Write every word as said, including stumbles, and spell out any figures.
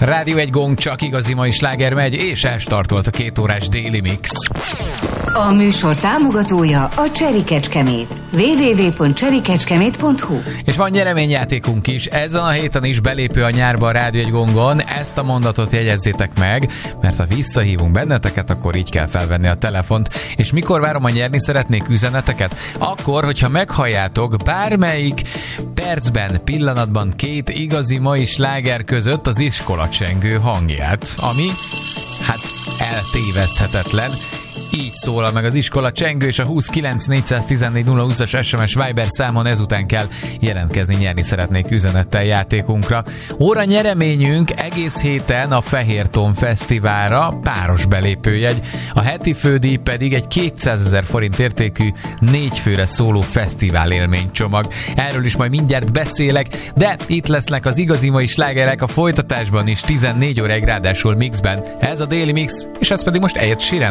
Rádió egy gong, csak igazi mai sláger megy, és elstartolt a két órás Daily Mix. A műsor támogatója a Cherry Kecskemét. double-u double-u double-u pont cherry kecskemét pont hu. És van nyereményjátékunk is, ezen a héten is belépő a nyárba a Rádió egy gongon. Ezt a mondatot jegyezzétek meg, mert ha visszahívunk benneteket, akkor így kell felvenni a telefont. És mikor várom a nyerni szeretnék üzeneteket? Akkor, hogyha meghalljátok bármelyik percben, pillanatban két igazi mai sláger között az iskolacsengő hangját, ami hát eltéveszthetetlen. Így szólal meg az iskola csengő, és a huszonkilenc négyszáztizennégy nulla húszas es em es Viber számon ezután kell jelentkezni, nyerni szeretnék üzenettel játékunkra. Óra nyereményünk egész héten a Fehérton Fesztiválra páros belépőjegy, a heti fődíj pedig egy kétszázezer forint értékű négy főre szóló fesztivál élménycsomag. Erről is majd mindjárt beszélek, de itt lesznek az igazi mai slágerek a folytatásban is tizennégy óráig, ráadásul mixben. Ez a Daily Mix, és ez pedig most Ed Sheeran.